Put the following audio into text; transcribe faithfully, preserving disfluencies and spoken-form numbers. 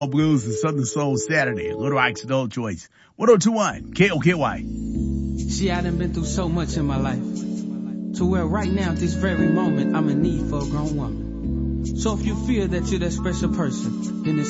Blues and Southern Soul Saturday. Little Ike's Adult Choice. one oh two point one K O K Y. See, I done been through so much in my life, to where right now, at this very moment, I'm in need for a grown woman. So if you feel that you're that special person, then it's